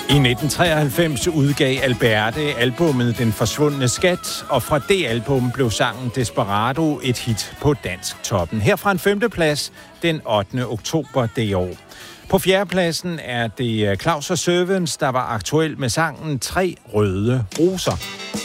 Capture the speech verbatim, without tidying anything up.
I nitten treoghalvfems udgav Alberte albummet Den Forsvundne Skat, og fra det album blev sangen Desperado et hit på dansk toppen. Her fra en femteplads den ottende oktober det år. På fjerdepladsen er det Claus og Servants, der var aktuel med sangen Tre Røde Roser.